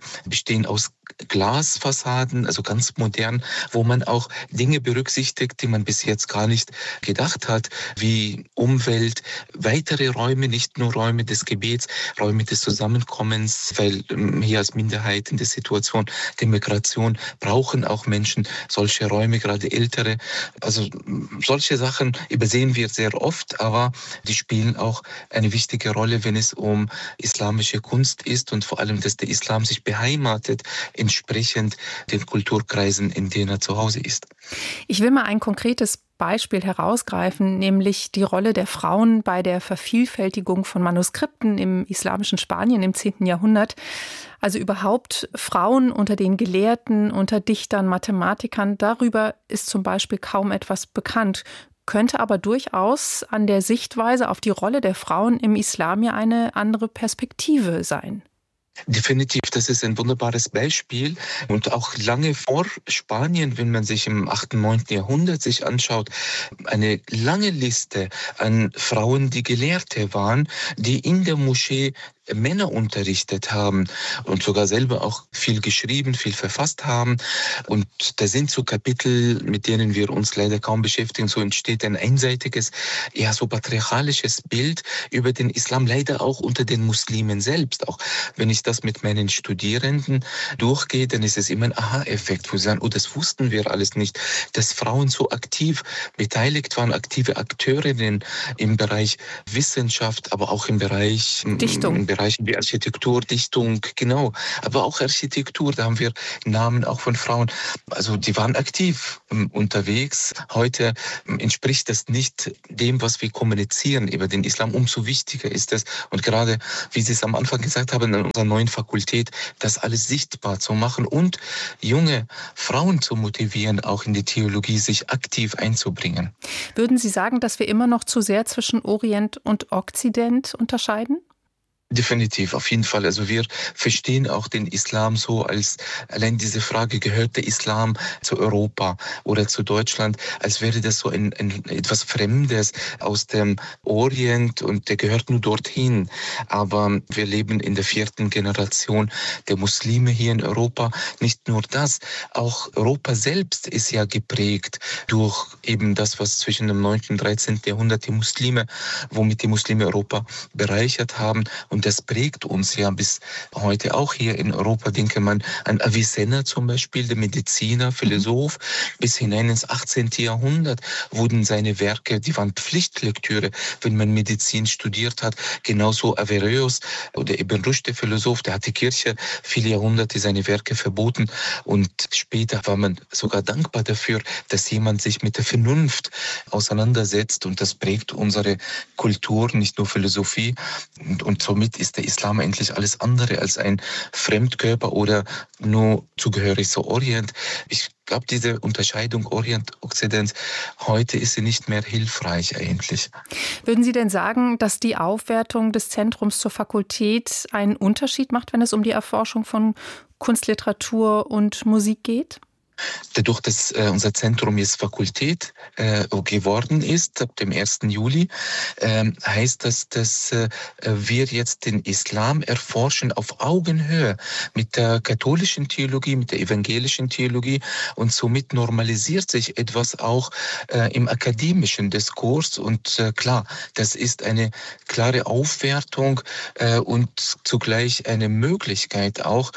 bestehen aus Glasfassaden, also ganz modern, wo man auch Dinge berücksichtigt, die man bis jetzt gar nicht gedacht hat, wie Umwelt, weitere Räume, nicht nur Räume des Gebets, Räume des Zusammenkommens, weil hier als Minderheit in der Situation der Migration brauchen auch Menschen solche Räume, gerade ältere. Also solche Sachen übersehen wir sehr oft, aber die spielen auch eine wichtige Rolle, wenn es um islamische Kunst ist und vor allem, dass der Islam sich beheimatet, entsprechend den Kulturkreisen, in denen er zu Hause ist. Ich will mal ein konkretes Beispiel herausgreifen, nämlich die Rolle der Frauen bei der Vervielfältigung von Manuskripten im islamischen Spanien im zehnten Jahrhundert. Also überhaupt Frauen unter den Gelehrten, unter Dichtern, Mathematikern, darüber ist zum Beispiel kaum etwas bekannt, könnte aber durchaus an der Sichtweise auf die Rolle der Frauen im Islam ja eine andere Perspektive sein. Definitiv, das ist ein wunderbares Beispiel und auch lange vor Spanien, wenn man sich im achten, neunten Jahrhundert sich anschaut, eine lange Liste an Frauen, die Gelehrte waren, die in der Moschee Männer unterrichtet haben und sogar selber auch viel geschrieben, viel verfasst haben. Und da sind so Kapitel, mit denen wir uns leider kaum beschäftigen. So entsteht ein einseitiges, ja so patriarchalisches Bild über den Islam, leider auch unter den Muslimen selbst. Auch wenn ich das mit meinen Studierenden durchgehe, dann ist es immer ein Aha-Effekt, wo sie sagen, oh, das wussten wir alles nicht, dass Frauen so aktiv beteiligt waren, aktive Akteurinnen im Bereich Wissenschaft, aber auch im Bereich Dichtung. Im Bereich Bereichen wie Architektur, Dichtung, genau. Aber auch Architektur, da haben wir Namen auch von Frauen. Also die waren aktiv ähm, unterwegs. Heute ähm, entspricht das nicht dem, was wir kommunizieren über den Islam. Umso wichtiger ist es. Und gerade, wie Sie es am Anfang gesagt haben, in unserer neuen Fakultät, das alles sichtbar zu machen und junge Frauen zu motivieren, auch in die Theologie sich aktiv einzubringen. Würden Sie sagen, dass wir immer noch zu sehr zwischen Orient und Okzident unterscheiden? Definitiv, auf jeden Fall. Also wir verstehen auch den Islam so als, allein diese Frage, gehört der Islam zu Europa oder zu Deutschland, als wäre das so ein, ein etwas Fremdes aus dem Orient und der gehört nur dorthin. Aber wir leben in der vierten Generation der Muslime hier in Europa. Nicht nur das, auch Europa selbst ist ja geprägt durch eben das, was zwischen dem neunten und dreizehnten Jahrhundert die Muslime, womit die Muslime Europa bereichert haben. Und das prägt uns ja bis heute auch hier in Europa. Denke man an Avicenna zum Beispiel, der Mediziner, Philosoph. Bis hinein ins achtzehnten Jahrhundert wurden seine Werke, die waren Pflichtlektüre, wenn man Medizin studiert hat. Genauso Averroes oder Ibn Rushd, der Philosoph, der hat die Kirche viele Jahrhunderte seine Werke verboten. Und später war man sogar dankbar dafür, dass jemand sich mit der Vernunft auseinandersetzt. Und das prägt unsere Kultur, nicht nur Philosophie. Und, und somit ist der Islam endlich alles andere als ein Fremdkörper oder nur zugehörig zu Orient. Ich glaube, diese Unterscheidung Orient-Okzident, heute ist sie nicht mehr hilfreich eigentlich. Würden Sie denn sagen, dass die Aufwertung des Zentrums zur Fakultät einen Unterschied macht, wenn es um die Erforschung von Kunst, Literatur und Musik geht? Dadurch, dass äh, unser Zentrum jetzt Fakultät äh, geworden ist, ab dem ersten Juli, äh, heißt das, dass äh, wir jetzt den Islam erforschen auf Augenhöhe mit der katholischen Theologie, mit der evangelischen Theologie und somit normalisiert sich etwas auch äh, im akademischen Diskurs und äh, klar, das ist eine klare Aufwertung äh, und zugleich eine Möglichkeit auch,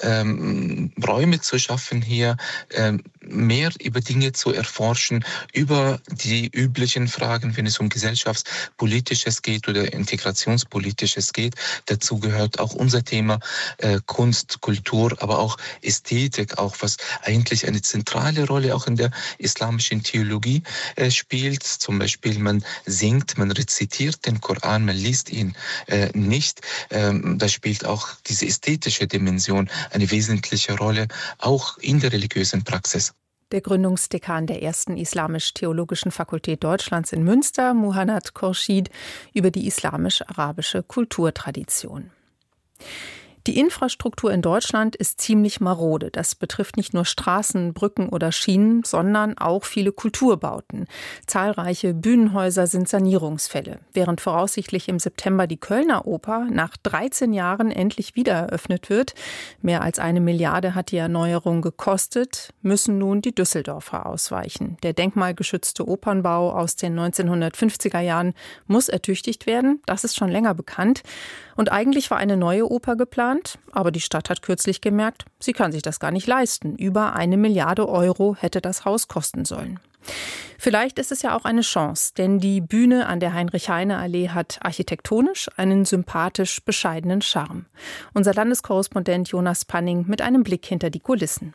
ähm, Räume zu schaffen hier, mehr über Dinge zu erforschen, über die üblichen Fragen, wenn es um gesellschaftspolitisches geht oder integrationspolitisches geht. Dazu gehört auch unser Thema äh, Kunst, Kultur, aber auch Ästhetik, auch was eigentlich eine zentrale Rolle auch in der islamischen Theologie äh, spielt. Zum Beispiel man singt, man rezitiert den Koran, man liest ihn äh, nicht. Ähm, da spielt auch diese ästhetische Dimension eine wesentliche Rolle, auch in der religiösen Praxis. Der Gründungsdekan der ersten Islamisch-Theologischen Fakultät Deutschlands in Münster, Muhannad Khorshid, über die islamisch-arabische Kulturtradition. Die Infrastruktur in Deutschland ist ziemlich marode. Das betrifft nicht nur Straßen, Brücken oder Schienen, sondern auch viele Kulturbauten. Zahlreiche Bühnenhäuser sind Sanierungsfälle. Während voraussichtlich im September die Kölner Oper nach dreizehn Jahren endlich wieder eröffnet wird, mehr als eine Milliarde hat die Erneuerung gekostet, müssen nun die Düsseldorfer ausweichen. Der denkmalgeschützte Opernbau aus den neunzehnhundertfünfziger Jahren muss ertüchtigt werden. Das ist schon länger bekannt. Und eigentlich war eine neue Oper geplant, aber die Stadt hat kürzlich gemerkt, sie kann sich das gar nicht leisten. Über eine Milliarde Euro hätte das Haus kosten sollen. Vielleicht ist es ja auch eine Chance, denn die Bühne an der Heinrich-Heine-Allee hat architektonisch einen sympathisch bescheidenen Charme. Unser Landeskorrespondent Jonas Panning mit einem Blick hinter die Kulissen.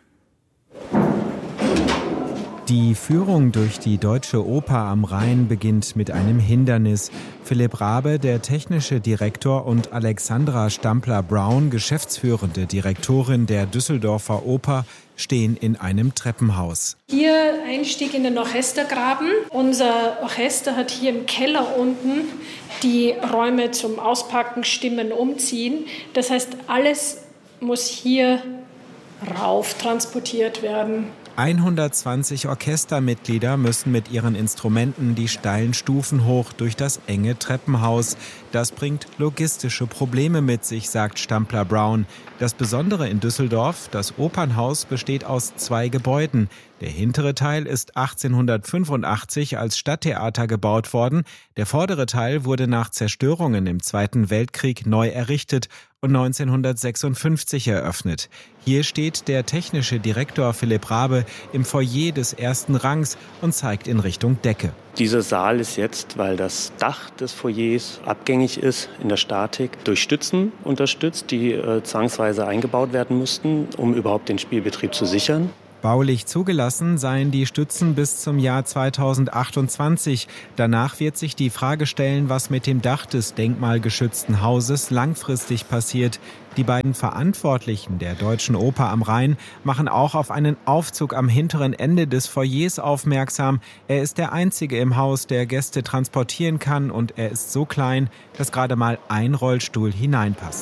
Die Führung durch die Deutsche Oper am Rhein beginnt mit einem Hindernis. Philipp Raabe, der technische Direktor, und Alexandra Stampler-Brown, geschäftsführende Direktorin der Düsseldorfer Oper, stehen in einem Treppenhaus. Hier Einstieg in den Orchestergraben. Unser Orchester hat hier im Keller unten die Räume zum Auspacken, Stimmen, Umziehen. Das heißt, alles muss hier rauf transportiert werden. hundertzwanzig Orchestermitglieder müssen mit ihren Instrumenten die steilen Stufen hoch durch das enge Treppenhaus. Das bringt logistische Probleme mit sich, sagt Stampler-Brown. Das Besondere in Düsseldorf, das Opernhaus besteht aus zwei Gebäuden. Der hintere Teil ist achtzehnhundertfünfundachtzig als Stadttheater gebaut worden. Der vordere Teil wurde nach Zerstörungen im Zweiten Weltkrieg neu errichtet und neunzehnhundertsechsundfünfzig eröffnet. Hier steht der technische Direktor Philipp Raabe im Foyer des ersten Rangs und zeigt in Richtung Decke. Dieser Saal ist jetzt, weil das Dach des Foyers abgängig ist in der Statik, durch Stützen unterstützt, die äh, zwangsweise eingebaut werden mussten, um überhaupt den Spielbetrieb zu sichern. Baulich zugelassen seien die Stützen bis zum Jahr zweitausendachtundzwanzig. Danach wird sich die Frage stellen, was mit dem Dach des denkmalgeschützten Hauses langfristig passiert. Die beiden Verantwortlichen der Deutschen Oper am Rhein machen auch auf einen Aufzug am hinteren Ende des Foyers aufmerksam. Er ist der einzige im Haus, der Gäste transportieren kann, und er ist so klein, dass gerade mal ein Rollstuhl hineinpasst.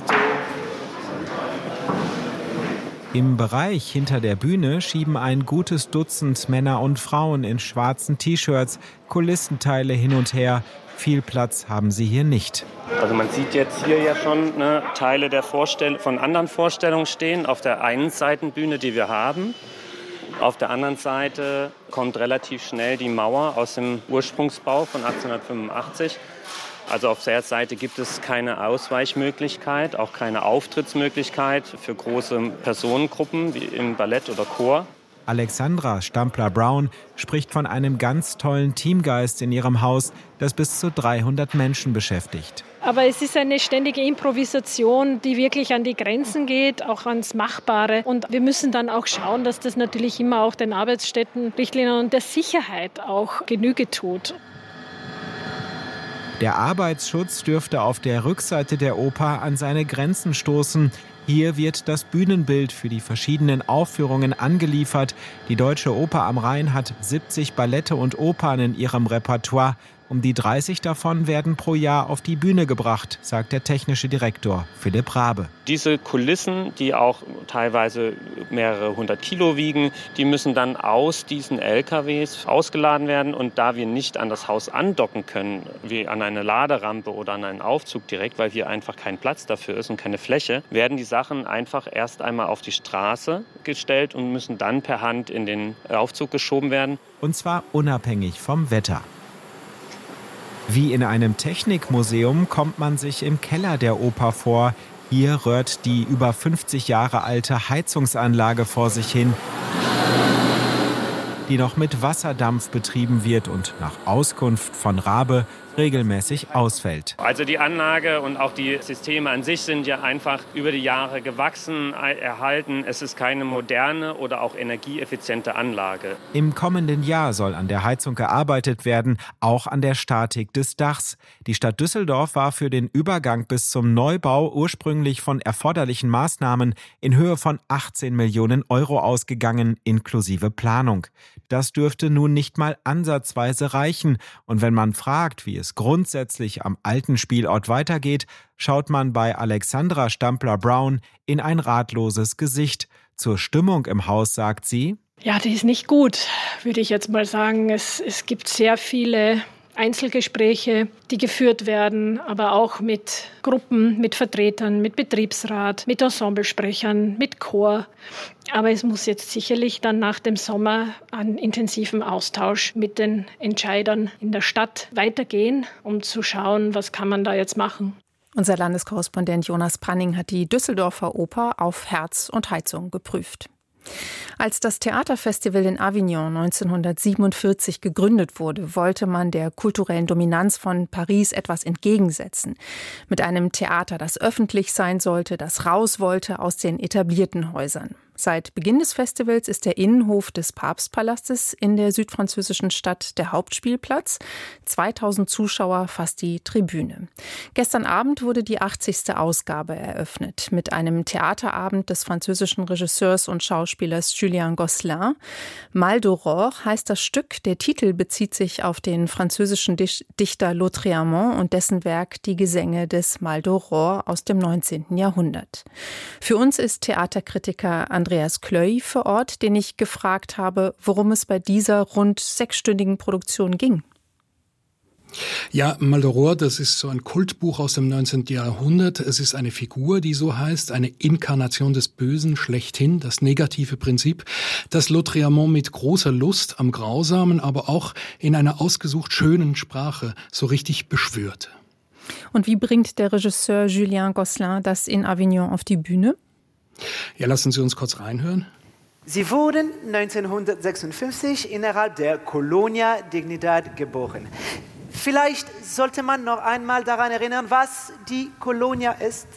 Im Bereich hinter der Bühne schieben ein gutes Dutzend Männer und Frauen in schwarzen T-Shirts Kulissenteile hin und her. Viel Platz haben sie hier nicht. Also man sieht jetzt hier ja schon, ne, Teile der Vorstell- von anderen Vorstellungen stehen. Auf der einen Seitenbühne, die wir haben. Auf der anderen Seite kommt relativ schnell die Mauer aus dem Ursprungsbau von achtzehnhundertfünfundachtzig. Also auf der Seite gibt es keine Ausweichmöglichkeit, auch keine Auftrittsmöglichkeit für große Personengruppen wie im Ballett oder Chor. Alexandra Stampler-Brown spricht von einem ganz tollen Teamgeist in ihrem Haus, das bis zu dreihundert Menschen beschäftigt. Aber es ist eine ständige Improvisation, die wirklich an die Grenzen geht, auch ans Machbare. Und wir müssen dann auch schauen, dass das natürlich immer auch den Arbeitsstättenrichtlinien und der Sicherheit auch Genüge tut. Der Arbeitsschutz dürfte auf der Rückseite der Oper an seine Grenzen stoßen. Hier wird das Bühnenbild für die verschiedenen Aufführungen angeliefert. Die Deutsche Oper am Rhein hat siebzig Ballette und Opern in ihrem Repertoire. Um die dreißig davon werden pro Jahr auf die Bühne gebracht, sagt der technische Direktor Philipp Raabe. Diese Kulissen, die auch teilweise mehrere hundert Kilo wiegen, die müssen dann aus diesen L K Ws ausgeladen werden. Und da wir nicht an das Haus andocken können, wie an eine Laderampe oder an einen Aufzug direkt, weil hier einfach kein Platz dafür ist und keine Fläche, werden die Sachen einfach erst einmal auf die Straße gestellt und müssen dann per Hand in den Aufzug geschoben werden. Und zwar unabhängig vom Wetter. Wie in einem Technikmuseum kommt man sich im Keller der Oper vor. Hier röhrt die über fünfzig Jahre alte Heizungsanlage vor sich hin, die noch mit Wasserdampf betrieben wird und nach Auskunft von Raabe regelmäßig ausfällt. Also die Anlage und auch die Systeme an sich sind ja einfach über die Jahre gewachsen, erhalten. Es ist keine moderne oder auch energieeffiziente Anlage. Im kommenden Jahr soll an der Heizung gearbeitet werden, auch an der Statik des Dachs. Die Stadt Düsseldorf war für den Übergang bis zum Neubau ursprünglich von erforderlichen Maßnahmen in Höhe von achtzehn Millionen Euro ausgegangen, inklusive Planung. Das dürfte nun nicht mal ansatzweise reichen. Und wenn man fragt, wie es es grundsätzlich am alten Spielort weitergeht, schaut man bei Alexandra Stampler-Brown in ein ratloses Gesicht. Zur Stimmung im Haus sagt sie: Ja, die ist nicht gut, würde ich jetzt mal sagen. Es, es gibt sehr viele Einzelgespräche, die geführt werden, aber auch mit Gruppen, mit Vertretern, mit Betriebsrat, mit Ensemblesprechern, mit Chor. Aber es muss jetzt sicherlich dann nach dem Sommer einen intensiven Austausch mit den Entscheidern in der Stadt weitergehen, um zu schauen, was kann man da jetzt machen. Unser Landeskorrespondent Jonas Panning hat die Düsseldorfer Oper auf Herz und Heizung geprüft. Als das Theaterfestival in Avignon neunzehnhundertsiebenundvierzig gegründet wurde, wollte man der kulturellen Dominanz von Paris etwas entgegensetzen. Mit einem Theater, das öffentlich sein sollte, das raus wollte aus den etablierten Häusern. Seit Beginn des Festivals ist der Innenhof des Papstpalastes in der südfranzösischen Stadt der Hauptspielplatz. zweitausend Zuschauer fasst die Tribüne. Gestern Abend wurde die achtzigste Ausgabe eröffnet mit einem Theaterabend des französischen Regisseurs und Schauspielers Julien Gosselin. Mal d'Aurore heißt das Stück. Der Titel bezieht sich auf den französischen Dichter Lautréamont und dessen Werk Die Gesänge des Mal d'Aurore aus dem neunzehnten Jahrhundert. Für uns ist Theaterkritiker Andreas Klöy vor Ort, den ich gefragt habe, worum es bei dieser rund sechsstündigen Produktion ging. Ja, Mal d'Aurore, das ist so ein Kultbuch aus dem neunzehnten Jahrhundert. Es ist eine Figur, die so heißt, eine Inkarnation des Bösen schlechthin, das negative Prinzip, das Lautréamont mit großer Lust am Grausamen, aber auch in einer ausgesucht schönen Sprache so richtig beschwört. Und wie bringt der Regisseur Julien Gosselin das in Avignon auf die Bühne? Ja, lassen Sie uns kurz reinhören. Sie wurden neunzehnhundertsechsundfünfzig innerhalb der Colonia Dignidad geboren. Vielleicht sollte man noch einmal daran erinnern, was die Colonia ist.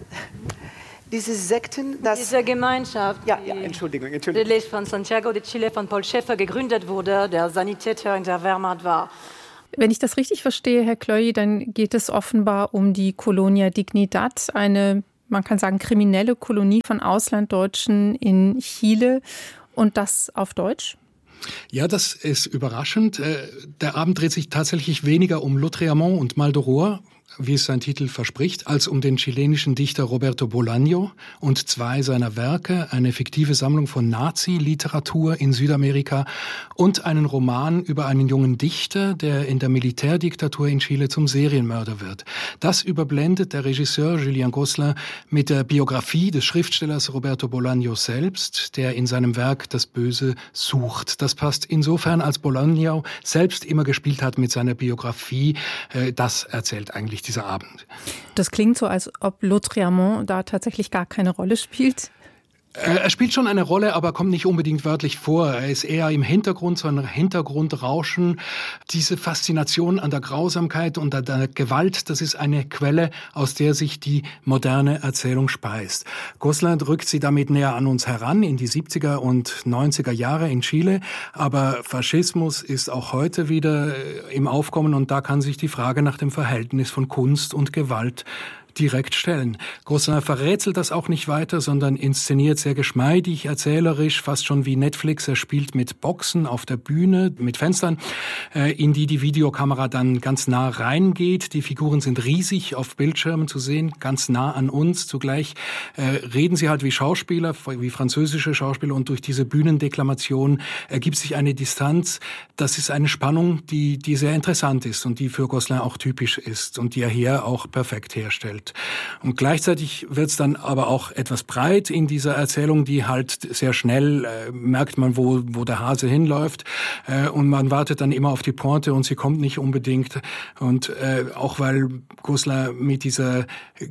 Diese Sekten, das... Diese Gemeinschaft, ja, ja, Entschuldigung, Entschuldigung. die von Santiago de Chile von Paul Schäfer gegründet wurde, der Sanitäter in der Wehrmacht war. Wenn ich das richtig verstehe, Herr Klöy, dann geht es offenbar um die Colonia Dignidad, eine, man kann sagen, kriminelle Kolonie von Auslanddeutschen in Chile, und das auf Deutsch? Ja, das ist überraschend. Der Abend dreht sich tatsächlich weniger um Lautréamont und Mal d'Aurore, wie es sein Titel verspricht, als um den chilenischen Dichter Roberto Bolaño und zwei seiner Werke, eine fiktive Sammlung von Nazi-Literatur in Südamerika und einen Roman über einen jungen Dichter, der in der Militärdiktatur in Chile zum Serienmörder wird. Das überblendet der Regisseur Julien Gosselin mit der Biografie des Schriftstellers Roberto Bolaño selbst, der in seinem Werk das Böse sucht. Das passt insofern, als Bolaño selbst immer gespielt hat mit seiner Biografie. Das erzählt eigentlich dieser Abend. Das klingt so, als ob Lautréamont da tatsächlich gar keine Rolle spielt. Er spielt schon eine Rolle, aber kommt nicht unbedingt wörtlich vor. Er ist eher im Hintergrund, so ein Hintergrundrauschen. Diese Faszination an der Grausamkeit und an der Gewalt, das ist eine Quelle, aus der sich die moderne Erzählung speist. Gosselin drückt sie damit näher an uns heran, in die siebziger und neunziger Jahre in Chile. Aber Faschismus ist auch heute wieder im Aufkommen, und da kann sich die Frage nach dem Verhältnis von Kunst und Gewalt direkt stellen. Gosselin verrätselt das auch nicht weiter, sondern inszeniert sehr geschmeidig, erzählerisch, fast schon wie Netflix. Er spielt mit Boxen auf der Bühne, mit Fenstern, äh, in die die Videokamera dann ganz nah reingeht. Die Figuren sind riesig auf Bildschirmen zu sehen, ganz nah an uns. Zugleich äh, reden sie halt wie Schauspieler, wie französische Schauspieler, und durch diese Bühnendeklamation ergibt sich eine Distanz. Das ist eine Spannung, die, die sehr interessant ist und die für Gosselin auch typisch ist und die er hier auch perfekt herstellt. Und gleichzeitig wird es dann aber auch etwas breit in dieser Erzählung, die halt sehr schnell, äh, merkt man, wo, wo der Hase hinläuft, äh, und man wartet dann immer auf die Pointe und sie kommt nicht unbedingt. Und äh, auch weil Gosselin mit dieser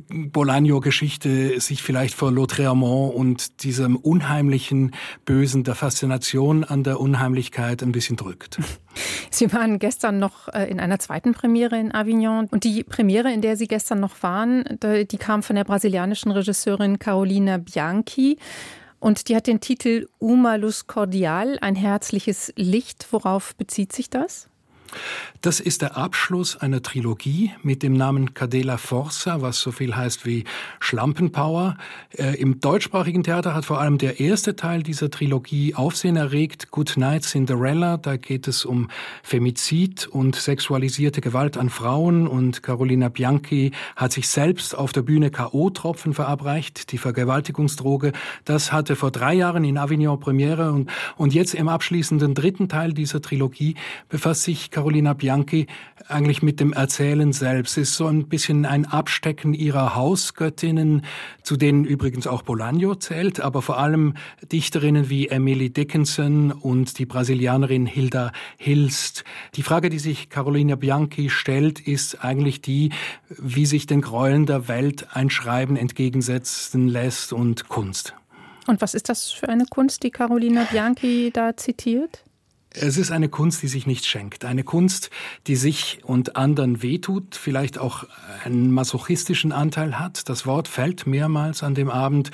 Bolaño-Geschichte sich vielleicht vor Lautréamont und diesem unheimlichen Bösen, der Faszination an der Unheimlichkeit ein bisschen drückt. Sie waren gestern noch in einer zweiten Premiere in Avignon, und die Premiere, in der Sie gestern noch waren, die kam von der brasilianischen Regisseurin Carolina Bianchi, und die hat den Titel Uma Luz Cordial, ein herzliches Licht. Worauf bezieht sich das? Das ist der Abschluss einer Trilogie mit dem Namen Cadela Forza, was so viel heißt wie Schlampenpower. Äh, Im deutschsprachigen Theater hat vor allem der erste Teil dieser Trilogie Aufsehen erregt. Good Night Cinderella, da geht es um Femizid und sexualisierte Gewalt an Frauen. Und Carolina Bianchi hat sich selbst auf der Bühne K O-Tropfen verabreicht, die Vergewaltigungsdroge. Das hatte vor drei Jahren in Avignon Premiere. Und, und jetzt im abschließenden dritten Teil dieser Trilogie befasst sich Carolina Bianchi eigentlich mit dem Erzählen selbst. Es ist so ein bisschen ein Abstecken ihrer Hausgöttinnen, zu denen übrigens auch Bolaño zählt, aber vor allem Dichterinnen wie Emily Dickinson und die Brasilianerin Hilda Hilst. Die Frage, die sich Carolina Bianchi stellt, ist eigentlich die, wie sich den Gräueln der Welt ein Schreiben entgegensetzen lässt und Kunst. Und was ist das für eine Kunst, die Carolina Bianchi da zitiert? Es ist eine Kunst, die sich nicht schenkt. Eine Kunst, die sich und anderen wehtut, vielleicht auch einen masochistischen Anteil hat. Das Wort fällt mehrmals an dem Abend.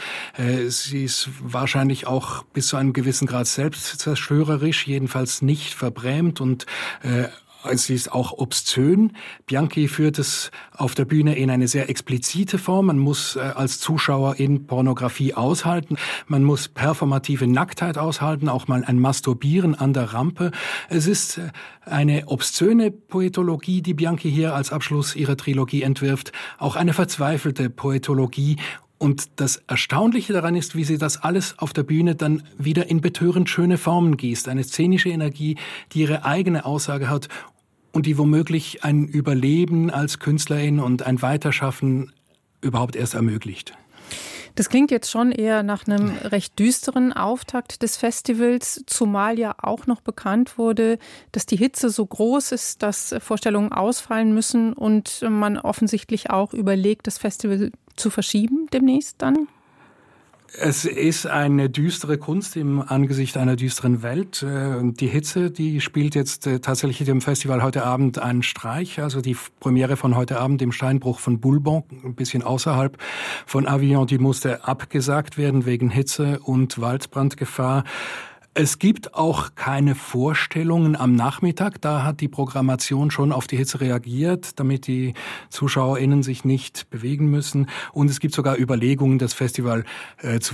Sie ist wahrscheinlich auch bis zu einem gewissen Grad selbstzerstörerisch, jedenfalls nicht verbrämt und äh, sie ist auch obszön. Bianchi führt es auf der Bühne in eine sehr explizite Form. Man muss äh, als Zuschauer in Pornografie aushalten. Man muss performative Nacktheit aushalten, auch mal ein Masturbieren an der Rampe. Es ist äh, eine obszöne Poetologie, die Bianchi hier als Abschluss ihrer Trilogie entwirft. Auch eine verzweifelte Poetologie. Und das Erstaunliche daran ist, wie sie das alles auf der Bühne dann wieder in betörend schöne Formen gießt. Eine szenische Energie, die ihre eigene Aussage hat und die womöglich ein Überleben als Künstlerin und ein Weiterschaffen überhaupt erst ermöglicht. Das klingt jetzt schon eher nach einem recht düsteren Auftakt des Festivals, zumal ja auch noch bekannt wurde, dass die Hitze so groß ist, dass Vorstellungen ausfallen müssen und man offensichtlich auch überlegt, das Festival zu verschieben demnächst dann? Es ist eine düstere Kunst im Angesicht einer düsteren Welt. Die Hitze, die spielt jetzt tatsächlich dem Festival heute Abend einen Streich. Also die Premiere von heute Abend im Steinbruch von Boulbon, ein bisschen außerhalb von Avignon, die musste abgesagt werden wegen Hitze und Waldbrandgefahr. Es gibt auch keine Vorstellungen am Nachmittag. Da hat die Programmation schon auf die Hitze reagiert, damit die ZuschauerInnen sich nicht bewegen müssen. Und es gibt sogar Überlegungen, das Festival äh, zu